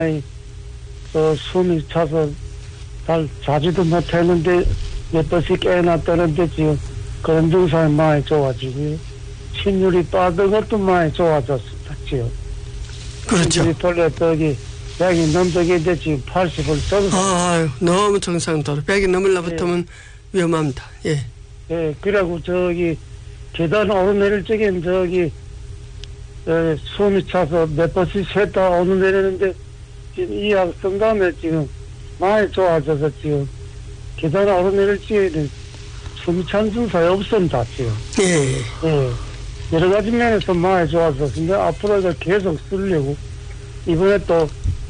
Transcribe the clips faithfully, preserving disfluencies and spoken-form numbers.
어, 숨이 차서 잘 자지도 못했는데 몇 번씩 깨어났다는데 지금 그런 증상이 많이 좋아지고요. 신율이 빠진 것도 많이 좋아졌지요. 그렇죠. 신율이 돌렸더니 백이 넘어가는데 지금 팔십을 넘었어요. 아유, 너무 정상도로 백이 넘으려부터는 예. 위험합니다. 예. 예, 그래고 저기 계단 오르내릴 적엔 저기 에, 숨이 차서 몇 번씩 쉬었다 오르내리는데 지금 이 약 쓴 다음에 지금 많이 좋아져서 지금 계단 오르내릴 적에는 숨이 찬 증상이 없습니다 지금. 예. 예. 여러 가지 면에서 많이 좋아졌는데 앞으로 계속 쓰려고 이번에 또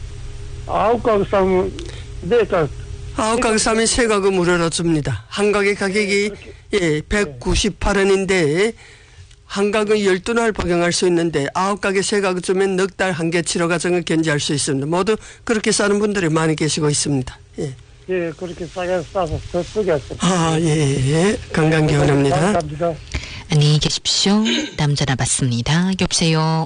아홉 가구 싸면 네 가구 아홉 가구 싸면 세 가구 무료로 줍니다. 한 가구 가격이 예, 백구십팔 원인데 한 가구 열두 날 복용할 수 있는데 아홉 가구 세 가구 주면 넉 달 한 개 치료 과정을 견제할 수 있습니다. 모두 그렇게 싸는 분들이 많이 계시고 있습니다. 예. 예, 그렇게 싸게 싸서 더 쓰겠습니다. 아, 예, 예. 건강 기원합니다. 감사합니다. 안녕히 계십시오. 다음 전화 받습니다. 여보세요.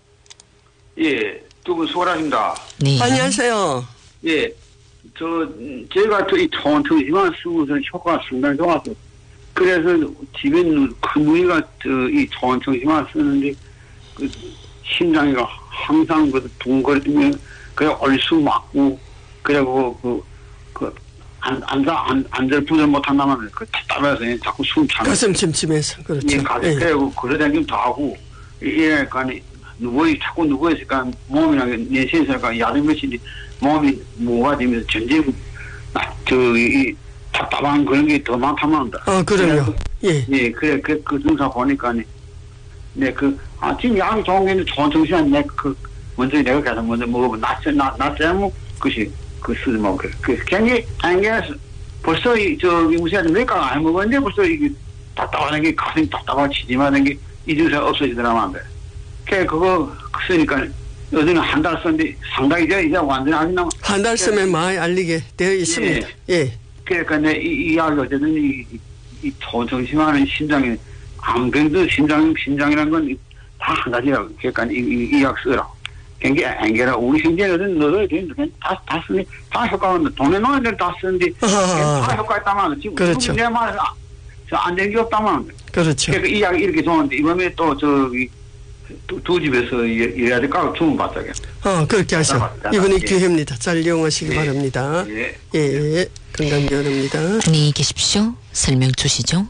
예, 두 분 수고하십니다. 네. 안녕하세요. 예, 저, 제가 저이 통통이만 쓰고서 효과가 상당히 좋아서, 그래서 집에는 큰 무리가 저, 이 통통이만 쓰는데, 그, 심장이가 항상 그 둥거리면, 그래, 얼쑤 맞고, 그리고 그, 그, 안, 앉아, 안, 앉을 부절 못한다면, 그, 답답해서 자꾸 숨 차는. 가슴 침침해서, 그렇죠. 예, 가슴, 예. 그리고 그러다니면 다 하고, 이래니까, 누워, 자꾸 누워있으니까, 몸이랑, 내시에서니까, 야단 것인지, 몸이 모아지면서 전쟁, 저, 이, 답답한 그런 게 더 많다면 한다. 아, 그럼요. 예. 예, 그래, 그, 그 증상 보니까, 네, 그, 아, 지금 양 좋은 게 좋은 정신은 내, 그, 먼저 내가 가서 먼저 먹어보면, 낫지, 나, 낫지, 뭐, 그것이, 그, 쓰지 뭐, 그, 그, 굉장히, 굉장히, 벌써, 이, 저기, 무슨, 몇가 안 먹었는데, 벌써 이게, 답답한 게, 가슴이 답답하고 치지마는 게, 이 증상 없어지더라면 안 돼. 그, 그거, 쓰니까, 어제는 한 달 썼는데, 상당히 이제, 이제 완전히 아직 남 한 달 쓰면 많이 알리게 되어 있습니다. 예. 예. 그러니까 내 이 이야기 어쨌든 이, 이 초정심하는 심장에 암병도 심장 심장이라는 건 다 한 가지라고. 그러니까 이 이약 쓰라. 그러니까 앵게라 우리 생전에는 너도 그냥 다다 쓰니 다 효과가 있는 동네 노인들 다 쓰는데 다 효과 있다만 지금 그렇죠. 내 말은 안 된 게 없다만. 그렇죠. 그러니까 이 이야기 이렇게 좋은데 이번에 또 저기 두, 두 집에서 일해야 될까 주문 받자게. 어, 그렇게 하셔. 이번이 예. 기회입니다. 잘 이용하시기 예. 바랍니다. 예. 예, 예. 건강 기원합니다. 안녕히 계십시오. 설명 주시죠.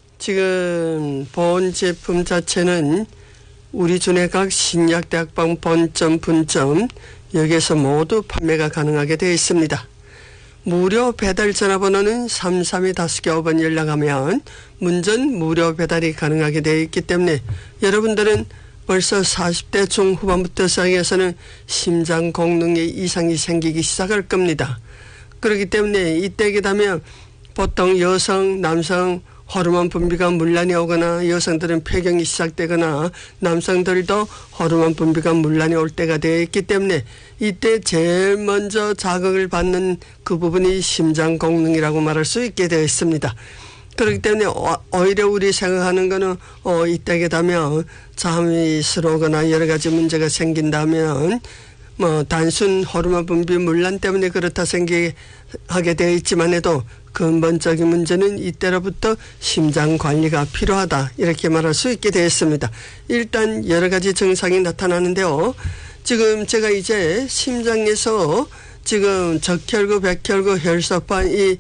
지금 본 제품 자체는 우리 주내 각 신약대학방 본점, 분점 여기에서 모두 판매가 가능하게 되어 있습니다. 무료 배달 전화번호는 삼삼이 다섯 개 오 번 연락하면 문전 무료 배달이 가능하게 되어 있기 때문에 여러분들은 벌써 사십 대 중후반부터 시작해서는 심장 공능에 이상이 생기기 시작할 겁니다. 그렇기 때문에 이때게 되면 보통 여성, 남성 호르몬 분비가 문란이 오거나 여성들은 폐경이 시작되거나 남성들도 호르몬 분비가 문란이 올 때가 되어 있기 때문에 이때 제일 먼저 자극을 받는 그 부분이 심장 공능이라고 말할 수 있게 되어 있습니다. 그렇기 때문에 오히려 우리 생각하는 거는 어, 이때게 되면 잠이 스러우거나 여러 가지 문제가 생긴다면 뭐 단순 호르몬 분비 문란 때문에 그렇다 생각하게 되어 있지만 해도 근본적인 문제는 이때로부터 심장 관리가 필요하다 이렇게 말할 수 있게 되었습니다. 일단 여러 가지 증상이 나타나는데요. 지금 제가 이제 심장에서 지금 적혈구, 백혈구, 혈소판 이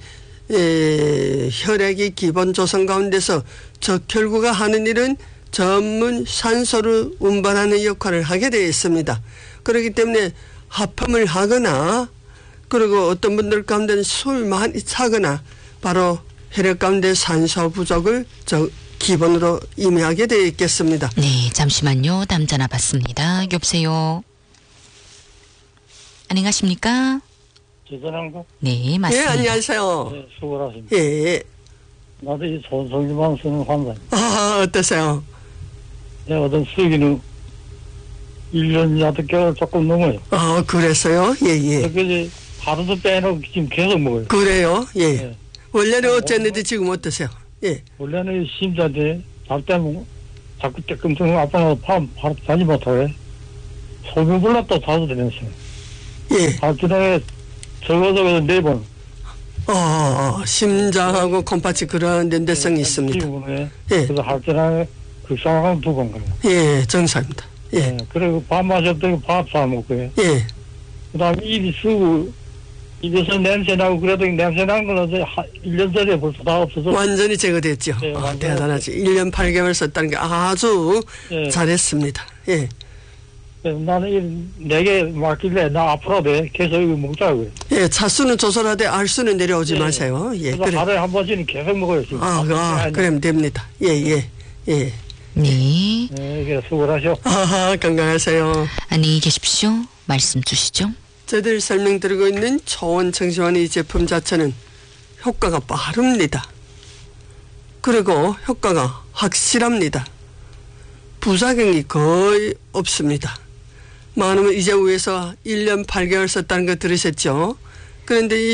에, 혈액이 기본 조성 가운데서 적혈구가 하는 일은 전문 산소를 운반하는 역할을 하게 되어 있습니다. 그렇기 때문에 하품을 하거나 그리고 어떤 분들 가운데는 술 많이 차거나 바로 혈액 가운데 산소 부족을 저 기본으로 의미하게 되어 있겠습니다. 네, 잠시만요. 다음 전화 받습니다. 여보세요. 안녕하십니까? 죄송한가? 네, 예, 맞습니다. 안녕하세요. 네, 수고하십니다. 예, 예. 나도 이 손성기만 쓰는 환자입니다. 아, 어떠세요? 내가 어떤 쓰기는 일 년 여덟 개월 조금 넘어요. 아, 그래서요? 예, 예. 그래서 하루도 빼놓고 지금 계속 먹어요. 그래요? 예. 네. 원래는 어쨌는데 지금 어떠세요? 예. 원래는 심자인데 잘 때면 자꾸 조금씩 아빠가 밥 바로 자지 못하게 소변 불렀다 자주 되면서요. 예. 하트랑에 적어서 네 번. 어, 어, 심장하고 콩팥이 그런 연대성이 있습니다. 예. 예. 그래서 하트랑에 그 상황 두번 그래요. 예, 정상입니다. 예. 예. 그리고 밥 마셨더니 밥 사먹고요. 예. 그 다음에 입이 쓰고, 입에서 냄새 나고 그래도 냄새 난 건 어제 일 년 전에 벌써 다 없어서. 완전히 제거됐죠. 예, 아, 완전히 대단하지. 일 년 팔 개월 썼다는 게 아주 예. 잘했습니다. 예. 나는 내게 맡길래 나 앞으로 돼. 계속 이거 먹자고요. 예, 차수는 조절하되 알수는 내려오지 예. 마세요. 예, 그래서 그래. 하루에 한 번씩은 계속 먹어요. 지금. 아, 아, 그러면 됩니다. 예, 예, 예. 네. 네, 그래 수고하셔. 아, 건강하세요. 안녕히 계십시오. 말씀 주시죠. 저들 설명드리고 있는 초원 청시환 이 제품 자체는 효과가 빠릅니다. 그리고 효과가 확실합니다. 부작용이 거의 없습니다. 많으면 이제 위에서 일 년 팔 개월 썼다는 거 들으셨죠? 그런데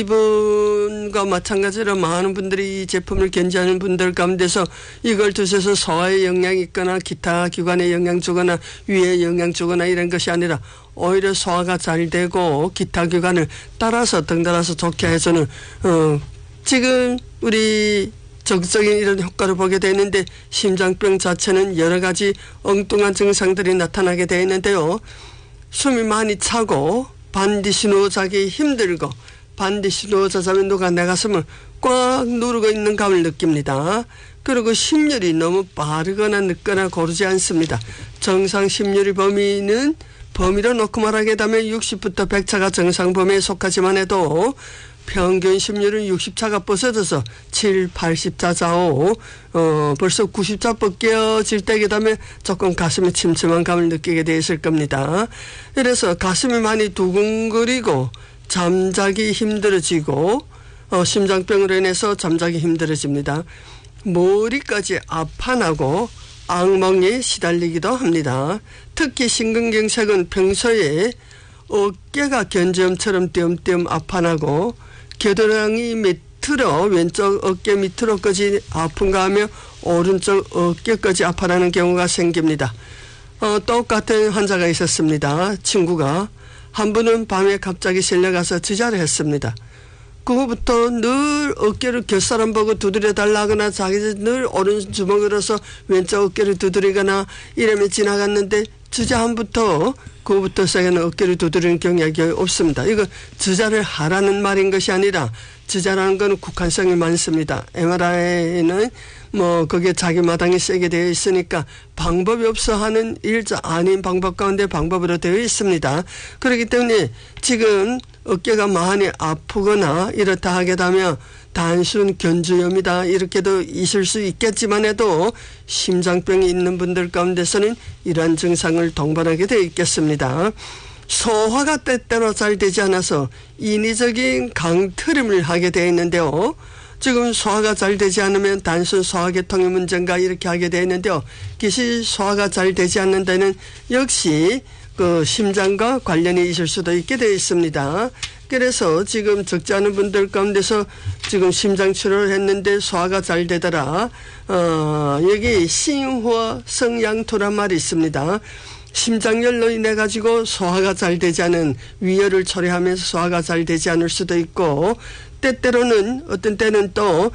이분과 마찬가지로 많은 분들이 이 제품을 견지하는 분들 가운데서 이걸 드셔서 소화에 영향이 있거나 기타 기관에 영향 주거나 위에 영향 주거나 이런 것이 아니라 오히려 소화가 잘 되고 기타 기관을 따라서 덩달아서 좋게 해주는 어, 지금 우리 적극적인 이런 효과를 보게 되는데 심장병 자체는 여러 가지 엉뚱한 증상들이 나타나게 되어 있는데요. 숨이 많이 차고 반드시 누워 자기 힘들고 반드시 누워 자자면 누가 내 가슴을 꽉 누르고 있는 감을 느낍니다. 그리고 심열이 너무 빠르거나 늦거나 고르지 않습니다. 정상 심열의 범위는 범위로 놓고 말하게 되면 육십부터 백 차가 정상 범위에 속하지만 해도 평균 심률은 육십 차가 벗어져서 칠, 팔십 차 좌우 어, 벌써 구십 차 벗겨질 때게 되면 조금 가슴에 침침한 감을 느끼게 돼 있을 겁니다. 그래서 가슴이 많이 두근거리고 잠자기 힘들어지고 어, 심장병으로 인해서 잠자기 힘들어집니다. 머리까지 아파나고 악몽에 시달리기도 합니다. 특히 심근경색은 평소에 어깨가 견점처럼 띄엄띄엄 아파나고 겨드랑이 밑으로 왼쪽 어깨 밑으로까지 아픈가 하며 오른쪽 어깨까지 아파나는 경우가 생깁니다. 어, 똑같은 환자가 있었습니다. 친구가 한 분은 밤에 갑자기 실려가서 지자를 했습니다. 그 후부터 늘 어깨를 곁사람 보고 두드려 달라거나 자기 늘 오른주먹으로서 왼쪽 어깨를 두드리거나 이러면 지나갔는데 주자한부터 그부터서는 어깨를 두드리는 경향이 없습니다. 이거 주자를 하라는 말인 것이 아니라 주자라는 건 국한성이 많습니다. 엠알아이는 뭐 거기에 자기 마당이 세게 되어 있으니까 방법이 없어 하는 일자 아닌 방법 가운데 방법으로 되어 있습니다. 그렇기 때문에 지금 어깨가 많이 아프거나 이렇다 하게 되면 단순 견주염이다 이렇게도 있을 수 있겠지만 해도 심장병이 있는 분들 가운데서는 이러한 증상을 동반하게 되어 있겠습니다. 소화가 때때로 잘 되지 않아서 인위적인 강트림을 하게 되어 있는데요. 지금 소화가 잘 되지 않으면 단순 소화계통의 문제인가 이렇게 하게 되어 있는데요. 기시 소화가 잘 되지 않는 데는 역시 그 심장과 관련이 있을 수도 있게 되어 있습니다. 그래서 지금 적지 않은 분들 가운데서 지금 심장 치료를 했는데 소화가 잘 되더라. 어, 여기 신화 성양토란 말이 있습니다. 심장열로 인해 가지고 소화가 잘 되지 않은 위열을 초래하면서 소화가 잘 되지 않을 수도 있고 때때로는 어떤 때는 또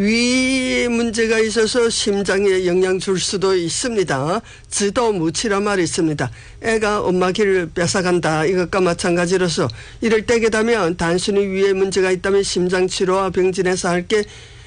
위에 문제가 있어서 심장에 영향 줄 수도 있습니다. 지도무치란 말이 있습니다. 애가 엄마 길을 뺏어간다 이것과 마찬가지로서 이럴 때게 되면 단순히 위에 문제가 있다면 심장 치료와 병진에서 할 게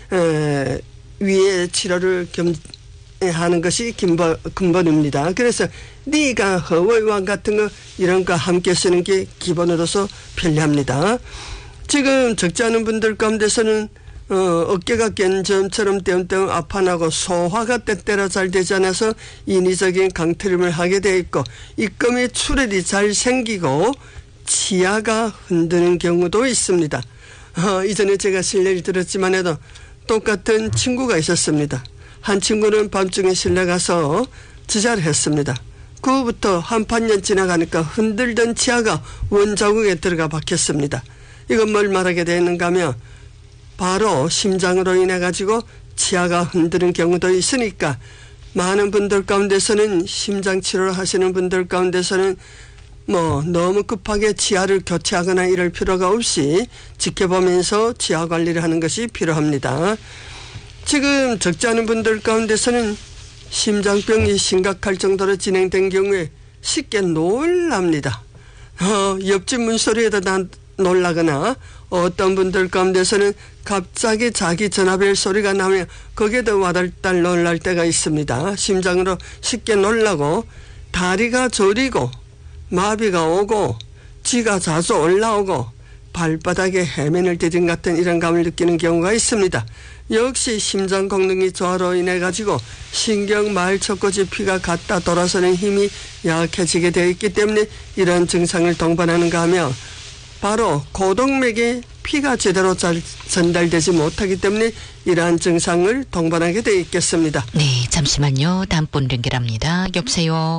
위에 치료를 겸 하는 것이 근본, 근본입니다. 그래서 네가 허월왕 같은 거 이런 거 함께 쓰는 게 기본으로서 편리합니다. 지금 적지 않은 분들 가운데서는 어, 어깨가 견점처럼 떼엄떼엄 아파나고 소화가 때때로 잘 되지 않아서 인위적인 강트림을 하게 되어 있고 입금의 출혈이 잘 생기고 치아가 흔드는 경우도 있습니다. 어, 이전에 제가 실례를 들었지만 해도 똑같은 친구가 있었습니다. 한 친구는 밤중에 실려가서 지자를 했습니다. 그 후부터 한판 년 지나가니까 흔들던 치아가 원자국에 들어가 박혔습니다. 이건 뭘 말하게 되는가 하면 바로 심장으로 인해 가지고 치아가 흔드는 경우도 있으니까 많은 분들 가운데서는 심장 치료를 하시는 분들 가운데서는 뭐 너무 급하게 치아를 교체하거나 이럴 필요가 없이 지켜보면서 치아 관리를 하는 것이 필요합니다. 지금 적지 않은 분들 가운데서는 심장병이 심각할 정도로 진행된 경우에 쉽게 놀랍니다. 어, 옆집 문소리에도 다 놀라거나 어떤 분들 가운데서는 갑자기 자기 전화벨 소리가 나면 거기에도 와달달 놀랄 때가 있습니다. 심장으로 쉽게 놀라고 다리가 저리고 마비가 오고 쥐가 자주 올라오고 발바닥에 해면을 디딘 같은 이런 감을 느끼는 경우가 있습니다. 역시 심장功능이 저하로 인해 가지고 신경 말초까지 피가 갔다 돌아서는 힘이 약해지게 되어 있기 때문에 이런 증상을 동반하는가 하며 바로 고동맥에 피가 제대로 잘 전달되지 못하기 때문에 이러한 증상을 동반하게 되어 있겠습니다. 네, 잠시만요. 다음 분 연결합니다. 여보세요.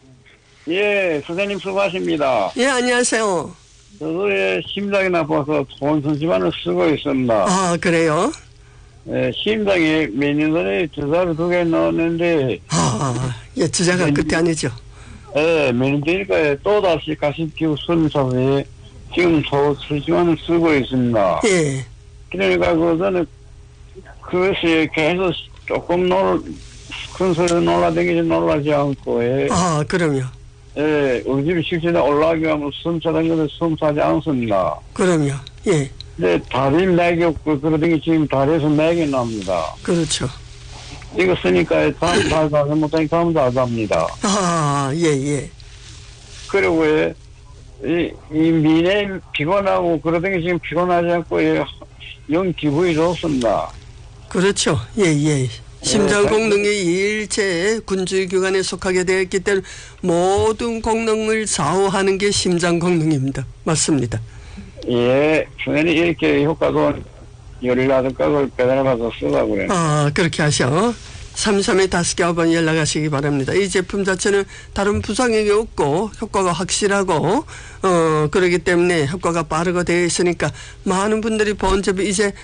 예, 선생님 수고하십니다. 예, 안녕하세요. 저도 예, 심장이 나빠서 돈선지만을 쓰고 있습니다. 아, 그래요? 예, 심장에 몇 년 전에 주사를 두 개 넣었는데, 아, 예, 주자가 끝이 아니죠. 예, 몇 년 되니까 또다시 가심기구 순서에 지금 돈선지만을 쓰고 있습니다. 예. 그러니까 그 저는 그것이 계속 조금 놀, 큰 소리로 놀라다니지 놀라지 않고, 예. 아, 그럼요. 예, 우리 집이 실제로 올라가기 하면 숨 차는 것을 숨 차지 않습니다. 그럼요. 예. 네, 다리 맥이 없고, 그러더니 지금 다리에서 맥이 납니다. 그렇죠. 이거 쓰니까 다음 달 가서 못하니 다음 달 갑니다. 아, 예, 예. 그리고, 예, 이, 이 미래 피곤하고, 그러더니 지금 피곤하지 않고, 예, 영 기분이 좋습니다. 그렇죠. 예, 예. 심장 네, 功능이 일체 군주의 기관에 속하게 되었기 때문에 모든功能을 좌우하는 게 심장功능입니다. 맞습니다. 예, 선생님 이렇게 효과도 열일하던 걸 배달받아서 쓰라고 그래요. 아, 그렇게 하셔. 삼삼에 다섯 개 한번 연락하시기 바랍니다. 이 제품 자체는 다른 부작용이 없고 효과가 확실하고 어 그렇기 때문에 효과가 빠르고 되어 있으니까 많은 분들이 보온제품 이제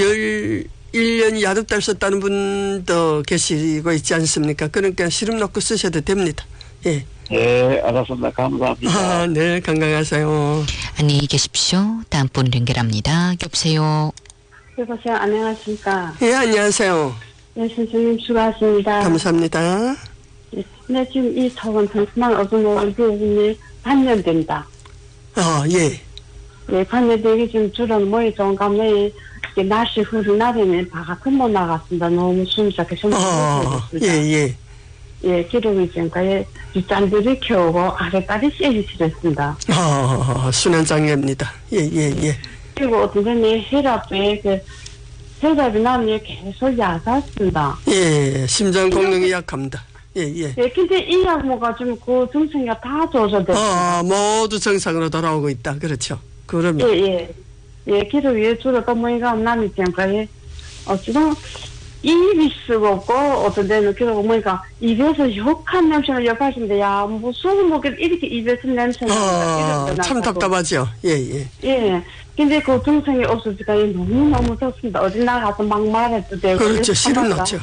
열 일 년 여덟 달 썼다는 분도 계시고 있지 않습니까? 그러니까 시름 넣고 쓰셔도 됩니다. 예. 예, 알았습니다. 감사합니다. 아, 네, 건강하세요. 안녕히 계십시오. 다음 분 연결합니다. 여보세요. 여보세요. 안녕하십니까. 예, 안녕하세요. 네, 선생님 수고하십니다. 감사합니다. 네, 네, 지금 이 속은 정말 어두운 지 반년 된다. 아, 예. 네, 반년 되기 지금 주로 뭐에 좀 가면 날씨 흐린 날에는 바가 큰못 나갔습니다. 너무 숨이 작게 숨이 아, 예, 예. 예, 기록이 지금까지 뒷잔들이 겨우고 아래까지 쎄기 싫었습니다. 아, 순환장애입니다. 예, 예, 예. 그리고 어떤 전에 혈압에 그 혈압이 나면 계속 약았습니다. 예, 심장功능이 약합니다. 예, 예. 예, 근데 이 약 먹어가지고 그 증상이 다 좋아졌습니다. 아, 모두 정상으로 돌아오고 있다. 그렇죠. 그러면. 예, 예. 예, 기록에 주로 또 뭐가 남이 지금까지 어, 지금 입이 쓰고 없고 어떤 데는 기록 뭐가 입에서 욕한 냄새가 역하신데 야, 무슨 뭐 이렇게 입에서 냄새가 아, 참 답답하죠. 예, 예. 예. 근데 그 증상이 없어지니까 너무너무 좋습니다. 어디 나가서 막 말해도 되고. 그렇죠. 시름 넣죠.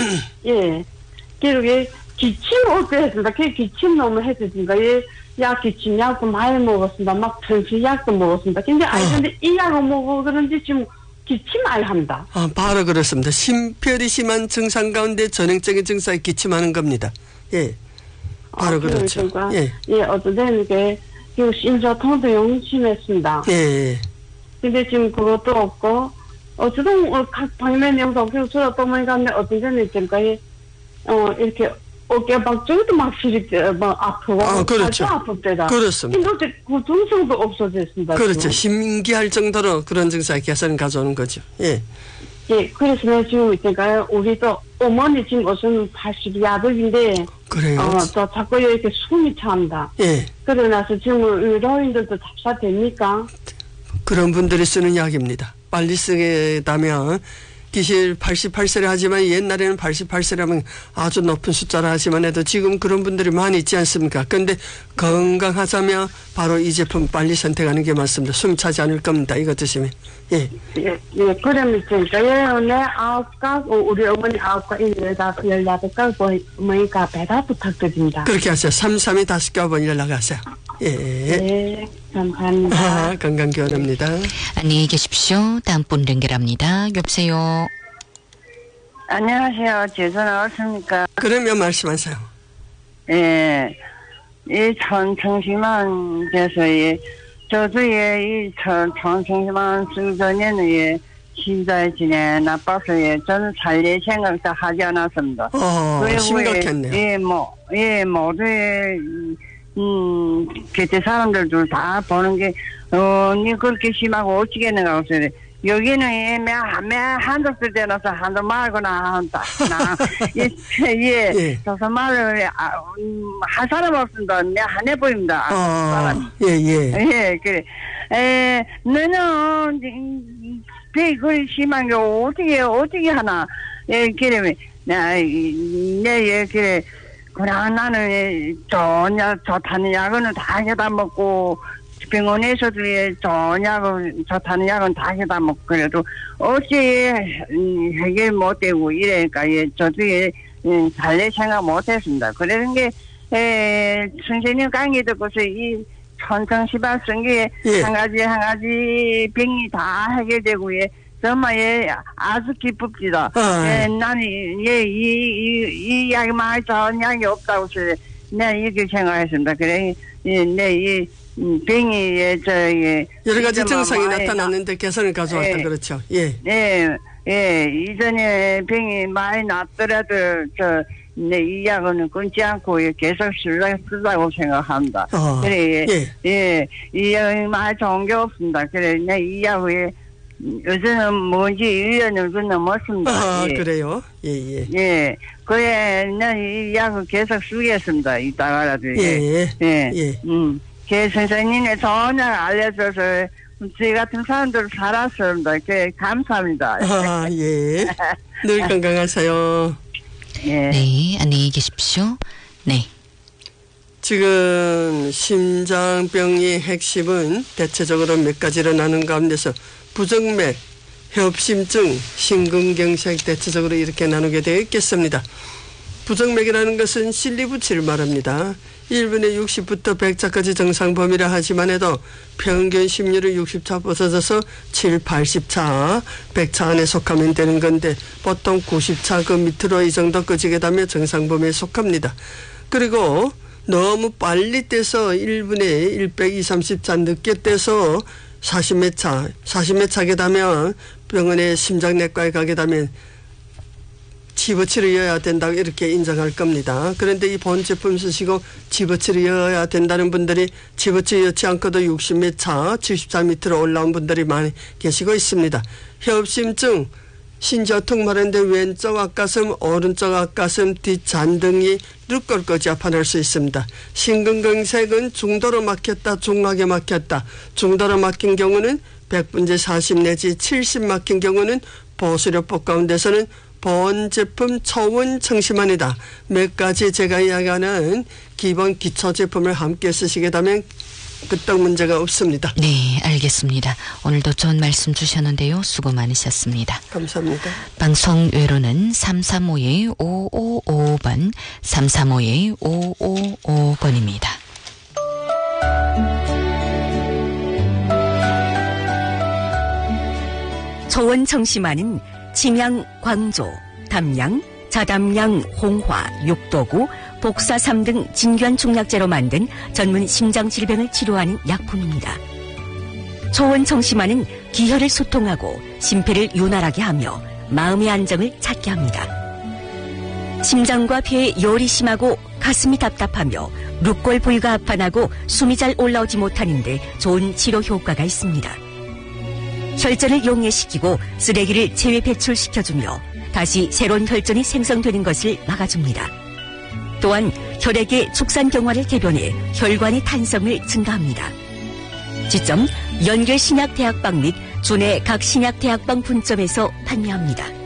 예. 기록에 기침 올때 했습니다. 그 기침 너무 했으니까 예. 약 기침 약도 많이 먹었습니다. 막 전신 약도 먹었습니다. 근데 아이 근데 이 약을 먹어 그런지 지금 기침 아예 합니다. 아, 바로 그렇습니다. 심혈이 심한 증상 가운데 전형적인 증상이 기침하는 겁니다. 예. 바로 아, 그렇죠. 그러니까, 예. 예, 어떤 데는 게, 그 심저통도 용심했습니다. 예, 예. 근데 지금 그것도 없고, 어쨌든, 어, 각 방면 영상, 그리고 저도 또 보니까, 어떤 데는 지금까지, 어, 이렇게, 어깨박 쪽도 막 시리, 막 아프고, 아, 그렇죠. 아플 때다. 그렇습니다. 근데 그 증상도 없어졌습니다. 그렇죠. 지금. 신기할 정도로 그런 증상이 개선을 가져오는 거죠. 예. 예, 그래서 내가 지금 있으니까, 우리도, 어머니 지금 우선 팔십 야득인데, 그래요. 어, 또 자꾸 이렇게 숨이 찬다. 예. 그러고 나서 지금 의료인들도 답사됩니까? 그런 분들이 쓰는 약입니다. 빨리 쓰게다면 기실 팔십팔 세를 하지만 옛날에는 팔십팔 세라면 아주 높은 숫자라 하지만 해도 지금 그런 분들이 많이 있지 않습니까? 그런데 건강하자면 바로 이 제품 빨리 선택하는 게 맞습니다. 숨 차지 않을 겁니다. 이거 드시면. 예. 예, 예, 그러면 진짜 내 아홉 가 우리 어머니 아홉 가 일에다 열다섯 가 뭐니까 배달 부탁드립니다. 그렇게 하세요. 삼삼이 다섯 개 한번 연락하세요. 예. 네, 감사합니다. 아, 건강교환합니다. 안녕히 계십시오. 다음 분 연결합니다. 여보세요. 안녕하세요. 제 전화 왔습니까? 그러면 말씀하세요. 예. 이 천청심환께서, 예, 저도, 예, 이 천, 천청심환 쓰기 전에는, 예, 시자에 지내 나빠서, 예, 저는 살릴 생각도 하지 않았습니다. 어, 그리고, 심각했네요. 예, 예, 뭐, 예, 모두의, 음, 곁에 사람들도 다 보는 게, 어, 니 그렇게 심하고 어찌겠는가 하고서, 여기는, 예, 매, 매, 한덕들 대놔서 한덕 말거나 한다. 나, 예, 예, 예. 저서 말을, 아, 음, 할 사람 없습니다. 내 안 해보입니다. 어, 예, 예. 예, 그래. 에, 너는, 배, 그 심한 게 어떻게, 어떻게 하나. 예, 그래, 나, 내, 예, 그래. 그냥 나는, 예, 좋은 약, 좋다는 약은 다 해다 먹고, 병원에서도 예, 좋은 약은, 좋다는 약은 다 해다 먹고, 그래도, 어찌, 음, 해결 못되고, 이래니까, 예, 저도 예, 예, 달래 생각 못했습니다. 그러는 게, 에, 선생님 강의 듣고서 이 천청시발 쓴 게 예. 한 가지 한 가지 병이 다 해결되고 예 정말 예 아주 기쁩니다. 아, 예, 나는 예이이 이 약이 많이 좋은 약이 없다고 해서 내 이렇게 생각했습니다. 그래 내이 병이 예 저기 여러 가지 이전만 증상이 많이 나타났는데 개선을 가져왔다. 예. 그렇죠. 예. 예, 예, 이전에 병이 많이 났더라도, 저, 네, 이 약은 끊지 않고 계속 쓰다, 쓰다고 생각합니다. 어, 그래, 예. 예, 이 약이 많이 좋은 게 없습니다. 그래, 네, 이 약에, 요새는 뭔지 일 년을 좀 넘었습니다. 아, 예. 그래요? 예, 예. 예, 그래, 네, 이 약을 계속 쓰겠습니다. 이따가라도. 예, 예. 예, 예. 음, 제 선생님의 좋은 약 알려줘서, 저희 같은 사람들 살았습니다. 그 감사합니다. 아, 예. 늘 건강하세요. 예. 네, 안녕히 계십시오. 네. 지금 심장병의 핵심은 대체적으로 몇 가지로 나눈 가운데서 부정맥, 협심증, 심근경색 대체적으로 이렇게 나누게 되어 있겠습니다. 부정맥이라는 것은 실리부치를 말합니다. 일 분에 육십부터 백 차까지 정상 범위라 하지만 해도 평균 심률은 육십 차 벗어져서 칠, 팔십 차, 백 차 안에 속하면 되는 건데 보통 구십 차 그 밑으로 이 정도 꺼지게 되면 정상 범위에 속합니다. 그리고 너무 빨리 떼서 일 분에 백, 이삼십 차 늦게 떼서 사십 몇 차, 사십 몇 차게 되면 병원에 심장내과에 가게 되면 집어치를 이어야 된다고 이렇게 인정할 겁니다. 그런데 이 본 제품 쓰시고 집어치를 이어야 된다는 분들이 집어치 이어지 않고도 육십 몇 차, 칠십 차 밑으로 올라온 분들이 많이 계시고 있습니다. 협심증, 신저통 말하는데 왼쪽 앞가슴, 오른쪽 앞가슴, 뒷잔등이 늑골까지 아파날 수 있습니다. 심근경색은 중도로 막혔다, 중하게 막혔다. 중도로 막힌 경우는 백 분의 사십 내지 칠십 막힌 경우는 보수료법 가운데서는 본 제품 초원 청심환이다. 몇 가지 제가 이야기하는 기본 기초 제품을 함께 쓰시게 되면 끄떡 문제가 없습니다. 네, 알겠습니다. 오늘도 좋은 말씀 주셨는데요. 수고 많으셨습니다. 감사합니다. 방송 외로는 삼삼오 오오오오 번, 삼삼오 오오오오 번입니다. 초원 청심환은 침양, 광조, 담양, 자담양, 홍화, 육도구, 복사삼 등 진귀한 중약재로 만든 전문 심장질병을 치료하는 약품입니다. 초원 청심환은 기혈을 소통하고 심폐를 윤활하게 하며 마음의 안정을 찾게 합니다. 심장과 폐에 열이 심하고 가슴이 답답하며 룻골 부위가 아파나고 숨이 잘 올라오지 못하는데 좋은 치료 효과가 있습니다. 혈전을 용해시키고 쓰레기를 체외 배출시켜주며 다시 새로운 혈전이 생성되는 것을 막아줍니다. 또한 혈액의 축산경화를 개변해 혈관의 탄성을 증가합니다. 지점 연결신약대학방 및 주내 각 신약대학방 분점에서 판매합니다.